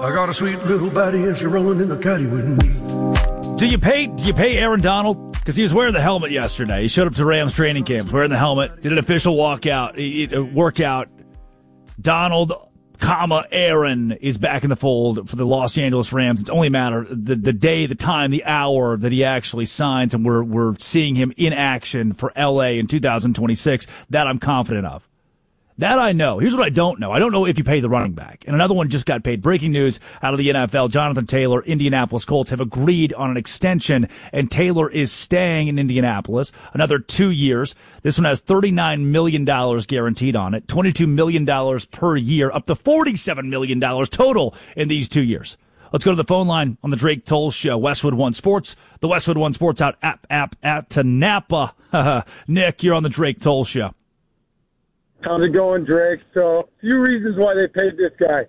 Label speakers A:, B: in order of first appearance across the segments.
A: I got a sweet little baddie and she's rolling in the caddy with me.
B: Do you pay Aaron Donald? Because he was wearing the helmet yesterday. He showed up to Rams training camp wearing the helmet, did an official workout. Donald, Aaron is back in the fold for the Los Angeles Rams. It's only a matter of the day, the time, the hour that he actually signs, and we're seeing him in action for L.A. in 2026. That I'm confident of. That I know. Here's what I don't know. I don't know if you pay the running back. And another one just got paid. Breaking news out of the NFL. Jonathan Taylor, Indianapolis Colts have agreed on an extension, and Taylor is staying in Indianapolis another 2 years. This one has $39 million guaranteed on it, $22 million per year, up to $47 million total in these 2 years. Let's go to the phone line on the Drake Toll Show, Westwood One Sports, the Westwood One Sports app to Napa. Nick, you're on the Drake Toll Show.
C: How's it going, Drake? So, a few reasons why they paid this guy.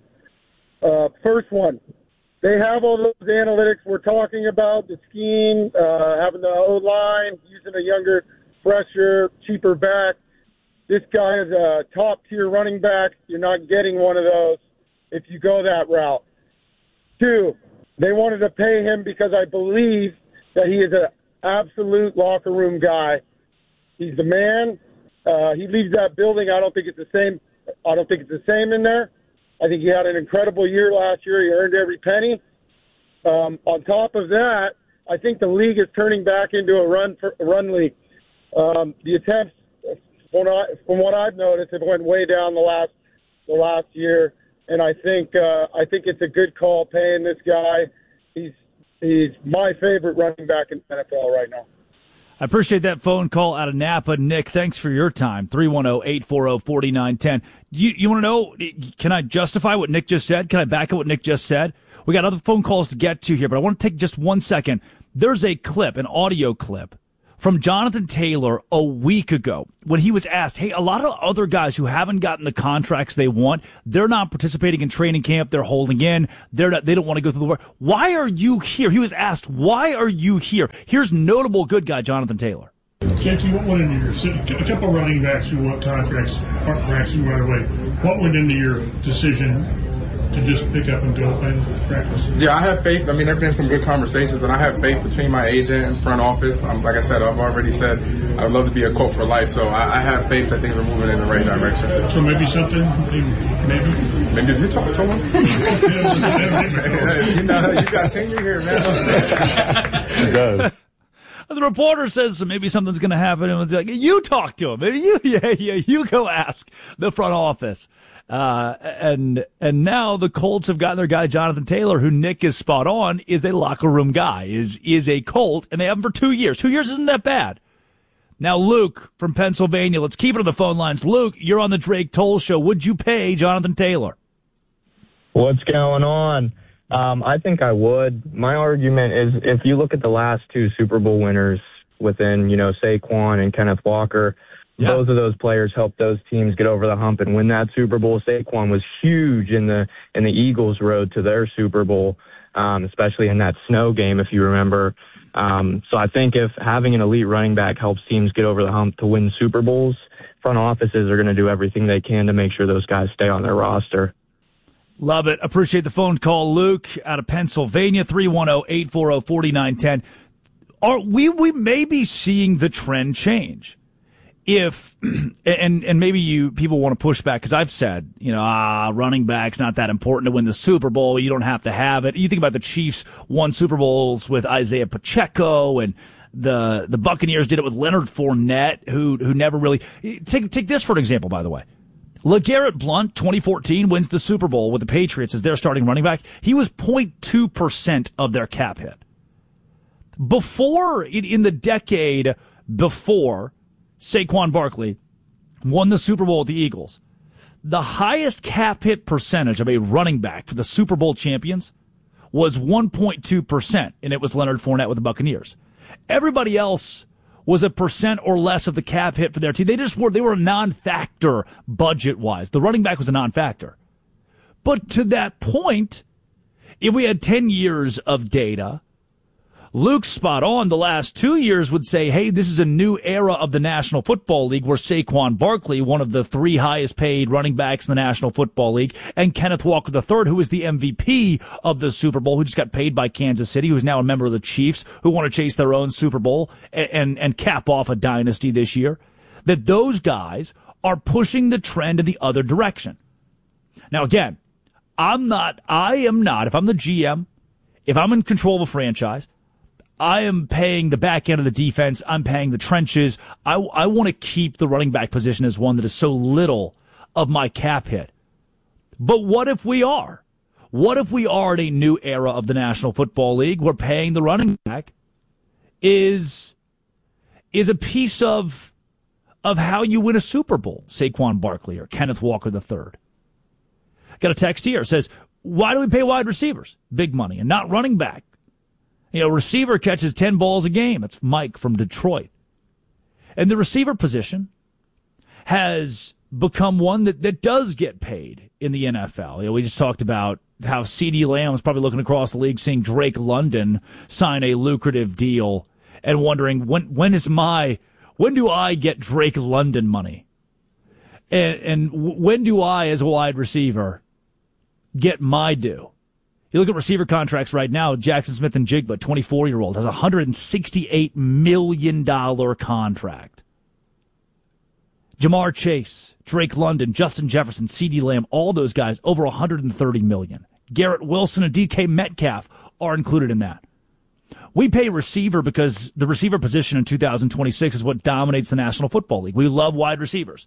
C: First one, they have all those analytics we're talking about, the scheme, having the O-line, using a younger, fresher, cheaper back. This guy is a top-tier running back. You're not getting one of those if you go that route. Two, they wanted to pay him because I believe that he is an absolute locker room guy. He's the man. He leaves that building. I don't think it's the same. I don't think it's the same in there. I think he had an incredible year last year. He earned every penny. On top of that, I think the league is turning back into a run league. The attempts, from what I've noticed, have went way down the last year, and I think it's a good call paying this guy. He's my favorite running back in the NFL right now.
B: I appreciate that phone call out of Napa. Nick, thanks for your time. 310-840-4910. You want to know, can I justify what Nick just said? Can I back up what Nick just said? We got other phone calls to get to here, but I want to take just 1 second. There's a clip, an audio clip, from Jonathan Taylor a week ago when he was asked, hey, a lot of other guys who haven't gotten the contracts they want, they're not participating in training camp, they're holding in, they don't want to go through the work. Why are you here? He was asked, why are you here? Here's notable good guy Jonathan Taylor.
D: JT, what went into your, a couple running backs who want contracts aren't practicing right away. What went into your decision to just pick up and go and practice?
E: Yeah, I have faith. I mean, there have been some good conversations, and I have faith between my agent and front office. Like I said, I've already said I would love to be a Colt for life, so I have faith that things are moving in the right direction.
D: So maybe something,
E: maybe you talk to someone. You got tenure here, man.
F: He does.
B: The reporter says so maybe something's going to happen, and it's like, you talk to him. Maybe you go ask the front office. And now the Colts have gotten their guy Jonathan Taylor, who Nick is spot on, is a locker room guy, is a Colt, and they have him for 2 years. 2 years isn't that bad. Now Luke from Pennsylvania, let's keep it on the phone lines. Luke, you're on the Drake Toll Show. Would you pay Jonathan Taylor?
G: What's going on? I think I would. My argument is if you look at the last two Super Bowl winners within, Saquon and Kenneth Walker, both of those players helped those teams get over the hump and win that Super Bowl. Saquon was huge in the Eagles' road to their Super Bowl, especially in that snow game, if you remember. So I think if having an elite running back helps teams get over the hump to win Super Bowls, front offices are going to do everything they can to make sure those guys stay on their roster.
B: Love it. Appreciate the phone call, Luke, out of Pennsylvania, 310-840-4910. We may be seeing the trend change. If, and maybe people want to push back, because I've said, running back's not that important to win the Super Bowl. You don't have to have it. You think about the Chiefs won Super Bowls with Isaiah Pacheco, and the Buccaneers did it with Leonard Fournette, who never really, take this for an example, by the way. LeGarrette Blount, 2014, wins the Super Bowl with the Patriots as their starting running back. He was 0.2% of their cap hit. Before, in the decade before Saquon Barkley won the Super Bowl with the Eagles, the highest cap hit percentage of a running back for the Super Bowl champions was 1.2%, and it was Leonard Fournette with the Buccaneers. Everybody else was a percent or less of the cap hit for their team. They were a non-factor budget-wise. The running back was a non-factor. But to that point, if we had 10 years of data Luke's spot on. The last 2 years would say, hey, this is a new era of the National Football League where Saquon Barkley, one of the 3 highest paid running backs in the National Football League, and Kenneth Walker III, who is the MVP of the Super Bowl, who just got paid by Kansas City, who is now a member of the Chiefs, who want to chase their own Super Bowl and cap off a dynasty this year, that those guys are pushing the trend in the other direction. Now, again, I am not, if I'm the GM, if I'm in control of a franchise, I am paying the back end of the defense. I'm paying the trenches. I want to keep the running back position as one that is so little of my cap hit. But what if we are? What if we are in a new era of the National Football League where paying the running back is a piece of how you win a Super Bowl, Saquon Barkley or Kenneth Walker III? Got a text here. It says, why do we pay wide receivers big money and not running back? You know, receiver catches 10 balls a game. That's Mike from Detroit. And the receiver position has become one that does get paid in the NFL. You know, we just talked about how CeeDee Lamb is probably looking across the league, seeing Drake London sign a lucrative deal and wondering, when do I get Drake London money? And when do I, as a wide receiver, get my due? You look at receiver contracts right now, Jackson Smith and Jigba, 24-year-old, has a $168 million contract. Jamar Chase, Drake London, Justin Jefferson, CeeDee Lamb, all those guys, over $130 million. Garrett Wilson and DK Metcalf are included in that. We pay receiver because the receiver position in 2026 is what dominates the National Football League. We love wide receivers.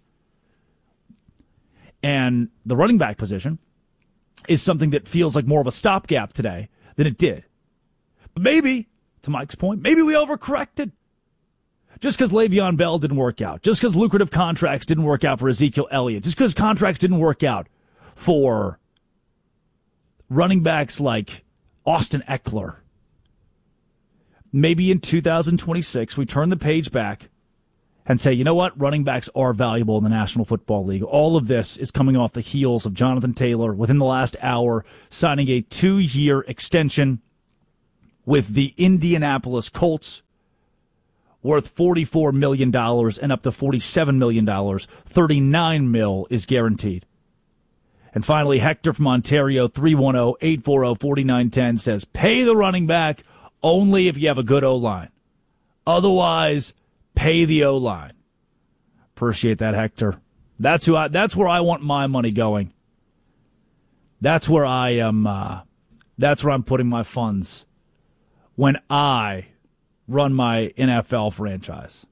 B: And the running back position is something that feels like more of a stopgap today than it did. But maybe, to Mike's point, maybe we overcorrected. Just because Le'Veon Bell didn't work out, just because lucrative contracts didn't work out for Ezekiel Elliott, just because contracts didn't work out for running backs like Austin Eckler. Maybe in 2026 we turn the page back and say, you know what, running backs are valuable in the National Football League. All of this is coming off the heels of Jonathan Taylor within the last hour signing a 2-year extension with the Indianapolis Colts worth $44 million and up to $47 million. $39 million is guaranteed. And finally, Hector from Ontario, 310-840-4910 says, pay the running back only if you have a good O-line. Otherwise, pay the O-line. Appreciate that, Hector. That's where I want my money going. That's where I am. That's where I'm putting my funds when I run my NFL franchise,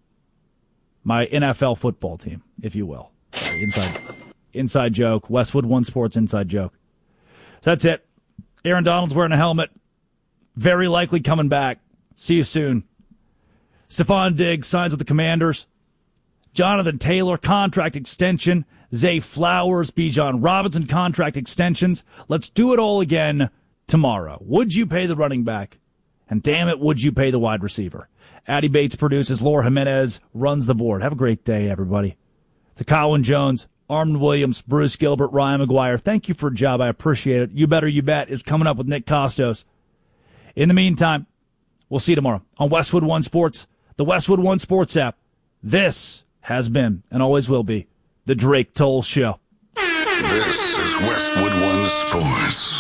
B: my NFL football team, if you will. Sorry, inside joke. Westwood One Sports inside joke. So that's it. Aaron Donald's wearing a helmet. Very likely coming back. See you soon. Stephon Diggs signs with the Commanders. Jonathan Taylor, contract extension. Zay Flowers, Bijan Robinson, contract extensions. Let's do it all again tomorrow. Would you pay the running back? And damn it, would you pay the wide receiver? Addy Bates produces. Laura Jimenez runs the board. Have a great day, everybody. To Colin Jones, Armand Williams, Bruce Gilbert, Ryan McGuire, thank you for a job. I appreciate it. You Better You Bet is coming up with Nick Costos. In the meantime, we'll see you tomorrow on Westwood One Sports, the Westwood One Sports app. This has been, and always will be, the Drake Toll Show.
F: This is Westwood One Sports.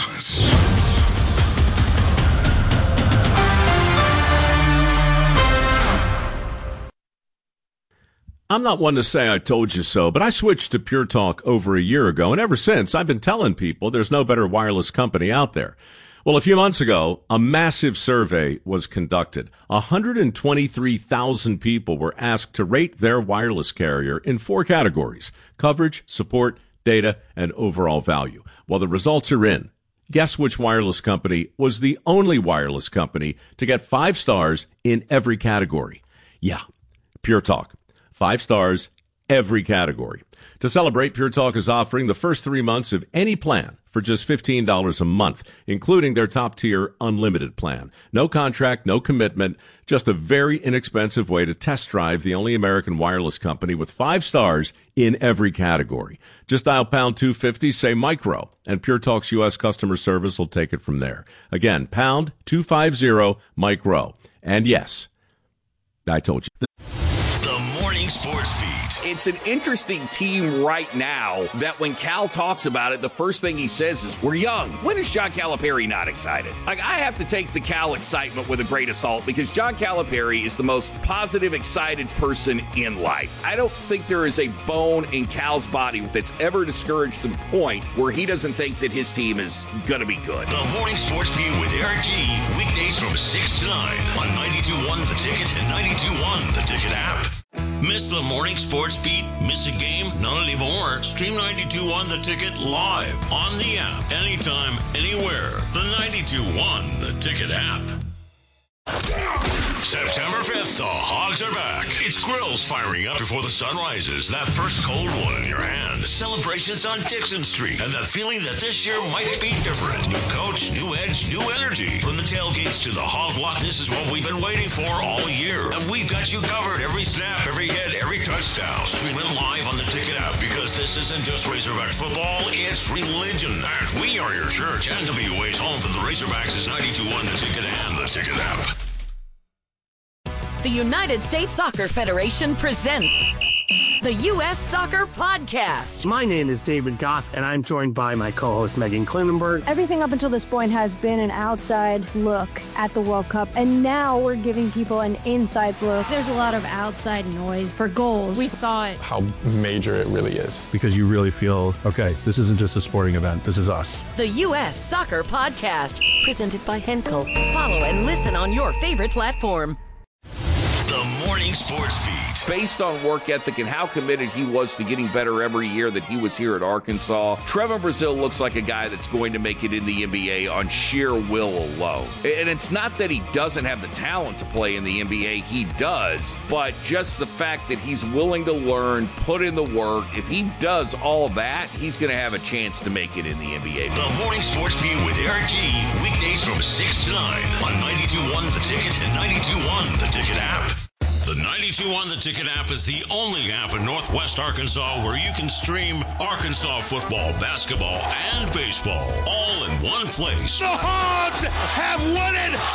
H: I'm not one to say I told you so, but I switched to Pure Talk over a year ago, and ever since, I've been telling people there's no better wireless company out there. Well, a few months ago, a massive survey was conducted. 123,000 people were asked to rate their wireless carrier in 4 categories: coverage, support, data, and overall value. Well, the results are in. Guess which wireless company was the only wireless company to get 5 stars in every category? Yeah, Pure Talk. 5 stars, every category. To To celebrate, Pure Talk is offering the first 3 months of any plan for just $15 a month, including their top-tier unlimited plan. No contract, no commitment, just a very inexpensive way to test drive the only American wireless company with 5 stars in every category. Just dial pound 250, say micro, and Pure Talk's U.S. customer service will take it from there. Again, pound 250 micro. And yes, I told you.
I: The Morning Sports Beat.
J: It's an interesting team right now that when Cal talks about it, the first thing he says is, we're young. When is John Calipari not excited? Like, I have to take the Cal excitement with a grain of salt because John Calipari is the most positive, excited person in life. I don't think there is a bone in Cal's body that's ever discouraged to the point where he doesn't think that his team is going to be good.
I: The Morning Sports Beat with Eric G. Weekdays from 6 to 9 on 92.1 The Ticket and 92.1 The Ticket app. Miss the Morning Sports Beat? Miss a game? Not anymore. Stream 92.1 The Ticket live on the app. Anytime, anywhere. The 92.1 The Ticket app. September 5th, the Hogs are back. It's grills firing up before the sun rises. That first cold one in your hand. Celebrations on Dixon Street. And that feeling that this year might be different. New coach, new edge, new energy. From the tailgates to the Hog Block, this is what we've been waiting for all year. And we've got you covered. Every snap, every hit, every touchdown. Stream it live on the Ticket app because this isn't just Razorback football, it's religion. And we are your church. NWA's home for the Razorbacks is 92.1 The Ticket and the Ticket app.
K: The United States Soccer Federation presents the U.S. Soccer Podcast.
L: My name is David Goss, and I'm joined by my co-host Megan Klinenberg.
M: Everything up until this point has been an outside look at the World Cup, and now we're giving people an inside look.
N: There's a lot of outside noise for goals. We thought
O: how major it really is.
P: Because you really feel, okay, this isn't just a sporting event, this is us.
K: The U.S. Soccer Podcast, presented by Henkel. Follow and listen on your favorite platform.
I: The Morning Sports Beat.
J: Based on work ethic and how committed he was to getting better every year that he was here at Arkansas, Trevor Brazile looks like a guy that's going to make it in the NBA on sheer will alone. And it's not that he doesn't have the talent to play in the NBA, he does, but just the fact that he's willing to learn, put in the work, if he does all that, he's going to have a chance to make it in the NBA.
I: The Morning Sports Beat with Eric G. Weekdays from 6 to 9 on 92.1 The Ticket and 92.1 The Ticket app. The 92.1 The Ticket app is the only app in Northwest Arkansas where you can stream Arkansas football, basketball, and baseball all in one place.
Q: The Hogs have won it